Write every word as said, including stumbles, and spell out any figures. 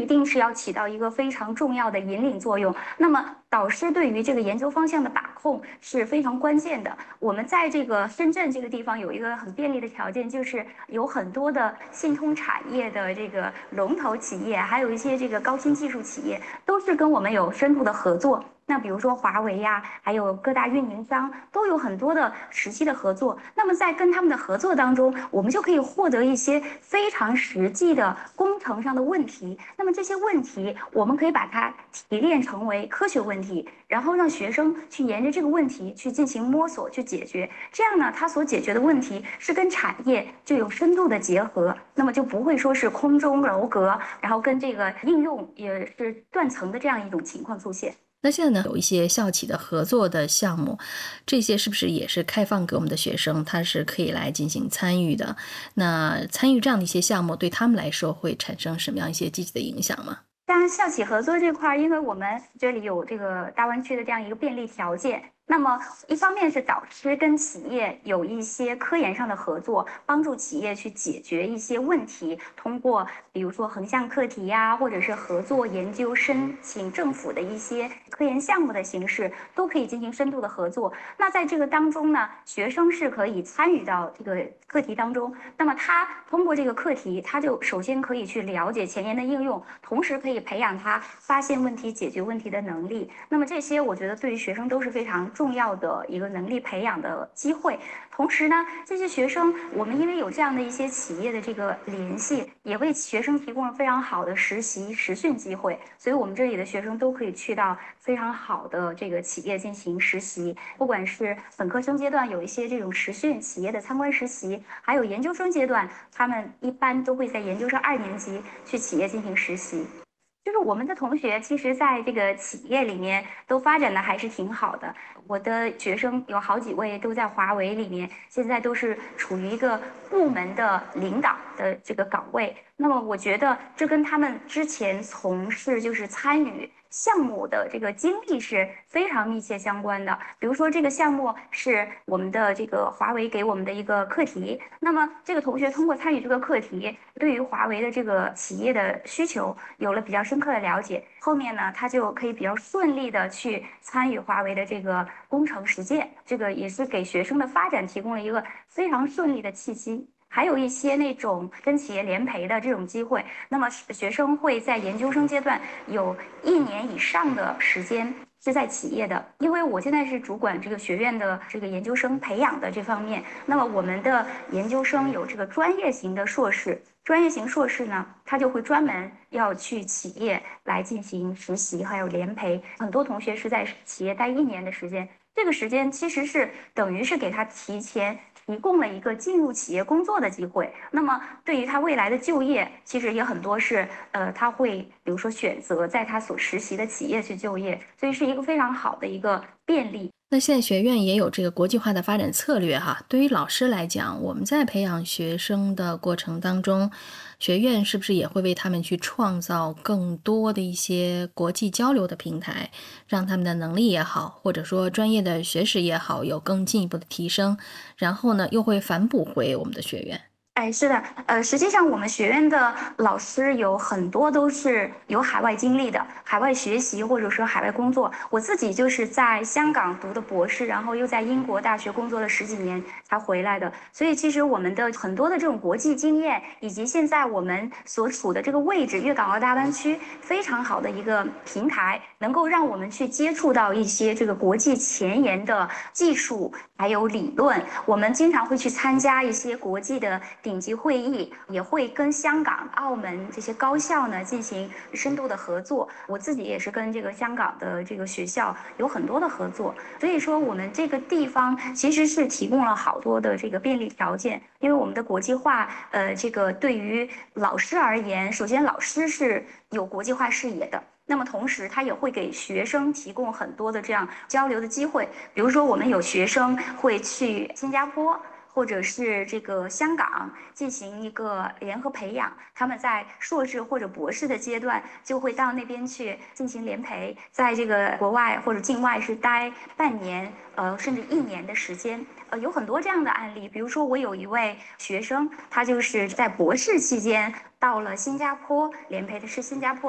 定是要起到一个非常重要的引领作用。那么导师对于这个研究方向的把控是非常关键的。我们在这个深圳这个地方有一个很便利的条件，就是有很多的信通产业的这个龙头企业，还有一些这个高新技术企业，都是跟我们有深度的合作。那比如说华为呀，还有各大运营商都有很多的实际的合作。那么在跟他们的合作当中，我们就可以获得一些非常实际的工程上的问题。那么这些问题，我们可以把它提炼成为科学问题，然后让学生去沿着这个问题去进行摸索、去解决。这样呢，他所解决的问题是跟产业就有深度的结合，那么就不会说是空中楼阁，然后跟这个应用也是断层的这样一种情况出现。 那现在呢，有一些校企的合作的项目，这些是不是也是开放给我们的学生，他是可以来进行参与的？那参与这样的一些项目，对他们来说会产生什么样一些积极的影响吗？ 像校企合作这块，因为我们这里有这个大湾区的这样一个便利条件，那么一方面是导师跟企业有一些科研上的合作，帮助企业去解决一些问题，通过比如说横向课题呀，或者是合作研究申请政府的一些科研项目的形式，都可以进行深度的合作。那在这个当中呢，学生是可以参与到这个课题当中，那么他通过这个课题，他就首先可以去了解前沿的应用，同时可以培养他发现问题、解决问题的能力。那么这些我觉得对于学生都是非常重要的一个能力培养的机会。同时呢，这些学生我们因为有这样的一些企业的这个联系，也为学生提供了非常好的实习实训机会，所以我们这里的学生都可以去到非常好的这个企业进行实习，不管是本科生阶段有一些这种实训企业的参观实习，还有研究生阶段，他们一般都会在研究生二年级去企业进行实习。就是我们的同学，其实在这个企业里面都发展的还是挺好的。我的学生有好几位都在华为里面，现在都是处于一个部门的领导的这个岗位。那么我觉得这跟他们之前从事就是参与项目的这个经历是非常密切相关的。比如说这个项目是我们的这个华为给我们的一个课题，那么这个同学通过参与这个课题，对于华为的这个企业的需求有了比较深刻的了解，后面呢他就可以比较顺利的去参与华为的这个工程实践，这个也是给学生的发展提供了一个非常顺利的契机。还有一些那种跟企业联培的这种机会，那么学生会在研究生阶段有一年以上的时间是在企业的。因为我现在是主管这个学院的这个研究生培养的这方面，那么我们的研究生有这个专业型的硕士，专业型硕士呢，他就会专门要去企业来进行实习，还有联培。很多同学是在企业待一年的时间，这个时间其实是等于是给他提前提供了一个进入企业工作的机会。那么对于他未来的就业，其实也很多是呃他会比如说选择在他所实习的企业去就业，所以是一个非常好的一个便利。 那现在学院也有这个国际化的发展策略哈，对于老师来讲，我们在培养学生的过程当中，学院是不是也会为他们去创造更多的一些国际交流的平台，让他们的能力也好，或者说专业的学识也好，有更进一步的提升，然后呢，又会反哺回我们的学院。 哎，是的，呃，实际上我们学院的老师有很多都是有海外经历的，海外学习或者说海外工作。我自己就是在香港读的博士，然后又在英国大学工作了十几年才回来的。所以其实我们的很多的这种国际经验，以及现在我们所处的这个位置，粤港澳大湾区非常好的一个平台，能够让我们去接触到一些这个国际前沿的技术还有理论。我们经常会去参加一些国际的顶级会议，也会跟香港、澳门这些高校呢进行深度的合作。我自己也是跟这个香港的这个学校有很多的合作，所以说我们这个地方其实是提供了好多的这个便利条件。因为我们的国际化，呃，这个对于老师而言，首先老师是有国际化视野的。那么同时，他也会给学生提供很多的这样交流的机会。比如说，我们有学生会去新加坡，或者是这个香港进行一个联合培养，他们在硕士或者博士的阶段就会到那边去进行联培，在这个国外或者境外是待半年，呃，甚至一年的时间。呃，有很多这样的案例。比如说，我有一位学生，他就是在博士期间到了新加坡联培的是新加坡。